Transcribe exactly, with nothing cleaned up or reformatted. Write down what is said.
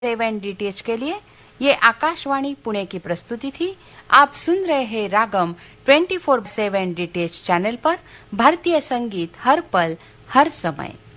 सेवन DTH के लिए ये आकाशवाणी पुणे की प्रस्तुति थी। आप सुन रहे हैं रागम ट्वेंटी फोर सेवन डीटीएच चैनल पर भारतीय संगीत हर पल हर समय।